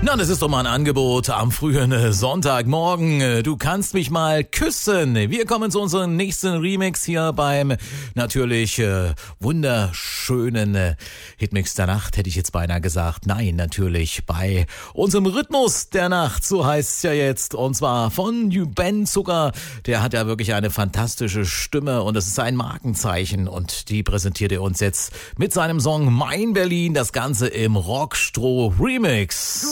Na, das ist doch mal ein Angebot am frühen Sonntagmorgen. Du kannst mich mal küssen. Wir kommen zu unserem nächsten Remix hier beim natürlich wunderschönen Hitmix der Nacht, hätte ich jetzt beinahe gesagt. Nein, natürlich bei unserem Rhythmus der Nacht, so heißt es ja jetzt. Und zwar von Ben Zucker. Der hat ja wirklich eine fantastische Stimme und das ist ein Markenzeichen. Und die präsentiert er uns jetzt mit seinem Song Mein Berlin. Das Ganze im Rockstroh Remix.